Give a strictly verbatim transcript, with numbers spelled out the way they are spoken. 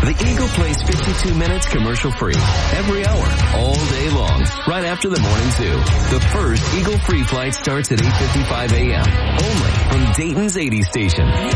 The Eagle plays fifty-two minutes commercial free every hour, all day long, right after the morning zoo. The first Eagle free flight starts at eight fifty-five a.m. only from Dayton's eighty station.